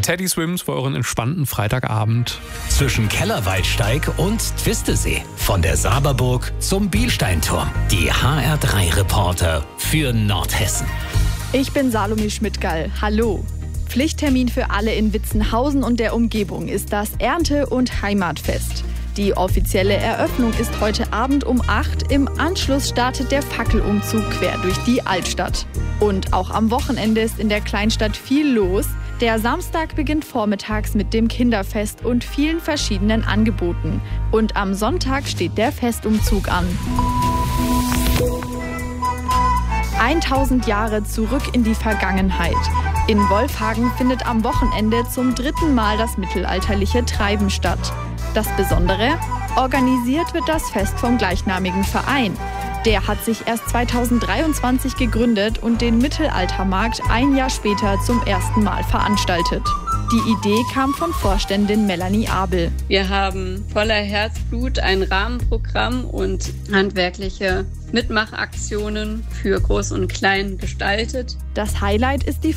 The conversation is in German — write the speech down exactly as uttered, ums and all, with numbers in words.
Teddy Swims für euren entspannten Freitagabend. Zwischen Kellerwaldsteig und Twistesee. Von der Saberburg zum Bielsteinturm. Die H R drei Reporter für Nordhessen. Ich bin Salome Schmidtgall. Hallo. Pflichttermin für alle in Witzenhausen und der Umgebung ist das Ernte- und Heimatfest. Die offizielle Eröffnung ist heute Abend um acht. Im Anschluss startet der Fackelumzug quer durch die Altstadt. Und auch am Wochenende ist in der Kleinstadt viel los. Der Samstag beginnt vormittags mit dem Kinderfest und vielen verschiedenen Angeboten. Und am Sonntag steht der Festumzug an. tausend Jahre zurück in die Vergangenheit. In Wolfhagen findet am Wochenende zum dritten Mal das mittelalterliche Treiben statt. Das Besondere? Organisiert wird das Fest vom gleichnamigen Verein. Der hat sich erst zweitausenddreiundzwanzig gegründet und den Mittelaltermarkt ein Jahr später zum ersten Mal veranstaltet. Die Idee kam von Vorständin Melanie Abel. Wir haben voller Herzblut ein Rahmenprogramm und handwerkliche Mitmachaktionen für Groß und Klein gestaltet. Das Highlight ist die